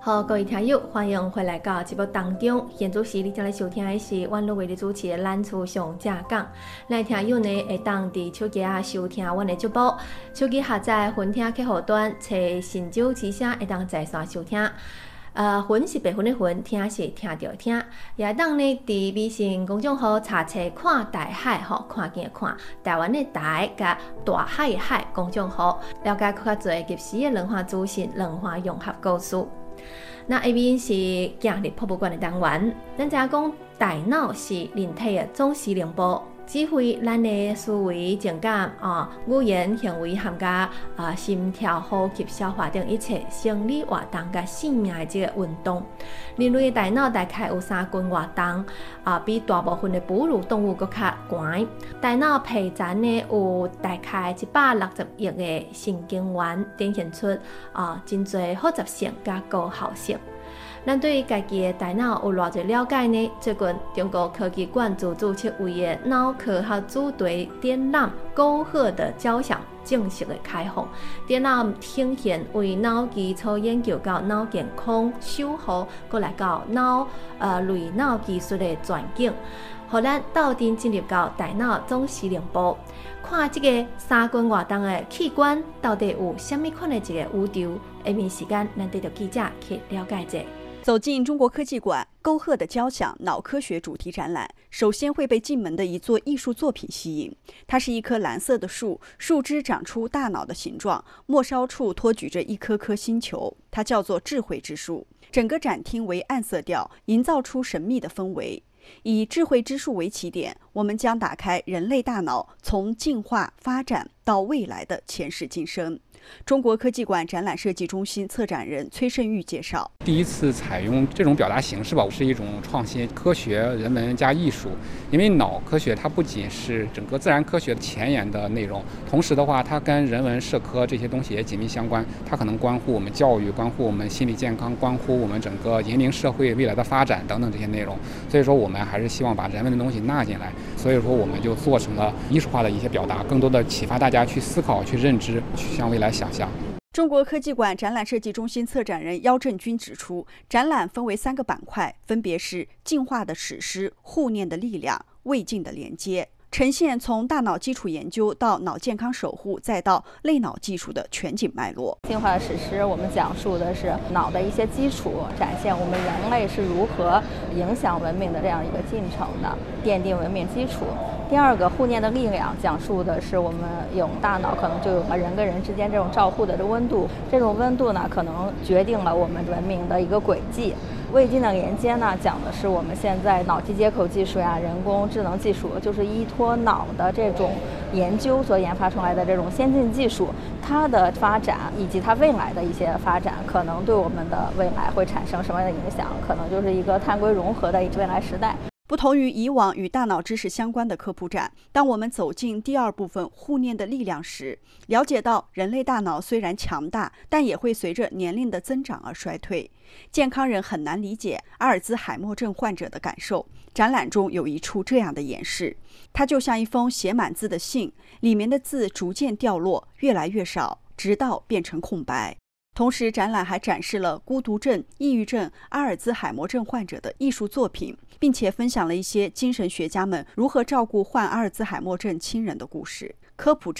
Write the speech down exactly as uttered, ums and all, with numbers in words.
好，各位听友，欢迎回来到节目当中。现主时你正在收听的是阮乐为你主持的《咱厝上正讲》。咱听友呢会当伫手机啊收听阮的节目，手机下载分听客户端，找新酒之声会当在线收听。呃，分是白分的分，听是听着听。也当呢，伫微信公众号查册看大海吼，看见看台湾的台甲大海的海公众号，了解更较侪及时的文化资讯、文化融合故事。那下面是今日博物馆的单元，咱知影讲大脑是人体的总司令部。指挥咱的思维、情感、啊、语言、行为，含甲啊心跳、呼吸、消化等一切生理活动甲生命的这个运动。人类的大脑大概有三根活动，啊，比大部分的哺乳动物佫较悬。大脑皮层呢有大概一百六十亿个神经元，展现出啊真侪复杂性甲高效性。咱对家己的大脑有偌侪了解呢？最近中国科技馆自主设为的脑科学主题展览“沟壑的交响”正式的开放。展览呈现为脑基础研究到脑健康守护，过来到脑呃类脑技术的全景，互咱斗阵进入到大脑总司令部，看这个三根活动的器官到底有什么款的一个宇宙。下面时间，咱带着记者去了解一下。 走进中国科技馆，沟壑的交响脑科学主题展览，首先会被进门的一座艺术作品吸引。它是一棵蓝色的树，树枝长出大脑的形状，末梢处托举着一颗颗星球，它叫做智慧之树。整个展厅为暗色调，营造出神秘的氛围。以智慧之树为起点，我们将打开人类大脑从进化发展到未来的前世今生。中国科技馆展览设计中心策展人崔胜玉介绍， 第一次采用这种表达形式吧，是一种创新，科学、人文加艺术。因为脑科学它不仅是整个自然科学前沿的内容，同时的话，它跟人文社科这些东西也紧密相关。它可能关乎我们教育，关乎我们心理健康，关乎我们整个人民社会未来的发展等等这些内容。所以说，我们还是希望把人文的东西纳进来。所以说，我们就做成了艺术化的一些表达，更多的启发大家去思考、去认知、去向未来想象。 中国科技馆展览设计中心策展人姚振军指出，展览分为三个板块，分别是进化的史诗、护念的力量、未尽的连接，呈现从大脑基础研究到脑健康守护，再到类脑技术的全景脉络。 进化的史诗，我们讲述的是脑的一些基础，展现我们人类是如何影响文明的这样一个进程的，奠定文明基础。第二个护念的力量，讲述的是我们有大脑可能就有了人跟人之间这种照护的这温度，这种温度呢可能决定了我们文明的一个轨迹。未尽的连接呢，讲的是我们现在脑机接口技术呀、人工智能技术，就是依托脑的这种研究所研发出来的这种先进技术，它的发展以及它未来的一些发展，可能对我们的未来会产生什么样的影响？可能就是一个碳硅融合的未来时代。 不同于以往与大脑知识相关的科普展，当我们走进第二部分护念的力量时，了解到人类大脑虽然强大，但也会随着年龄的增长而衰退。健康人很难理解阿尔兹海默症患者的感受。展览中有一处这样的演示，它就像一封写满字的信，里面的字逐渐掉落，越来越少，直到变成空白。同时，展览还展示了孤独症、抑郁症、阿尔兹海默症患者的艺术作品，并且分享了一些精神学家们如何照顾患阿尔兹海默症亲人的故事。科普